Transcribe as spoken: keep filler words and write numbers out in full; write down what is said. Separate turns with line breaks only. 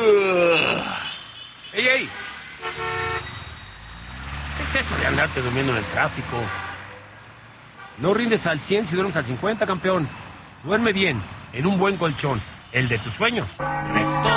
¡Ey, ey! ¿Qué es eso de andarte durmiendo en el tráfico? No rindes al cien si duermes al cincuenta, campeón. Duerme bien, en un buen colchón, el de tus sueños. Resto.